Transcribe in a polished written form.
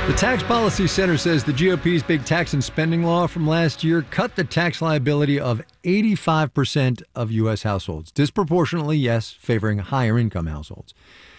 The Tax Policy Center says the GOP's big tax and spending law from last year cut the tax liability of 85% of U.S. households. Disproportionately, yes, favoring higher income households.